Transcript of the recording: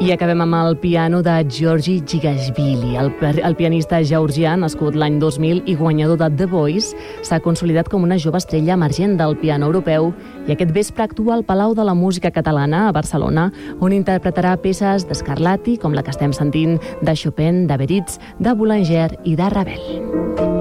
I acabem amb el piano de Georgi Gigashvili. El pianista georgià, nascut l'any 2000 i guanyador de The Voice, s'ha consolidat com una jove estrella emergent del piano europeu i aquest vespre actua al Palau de la Música Catalana a Barcelona, on interpretarà peces d'Scarlatti, com la que estem sentint, de Chopin, de Berlitz, de Boulanger i de Ravel.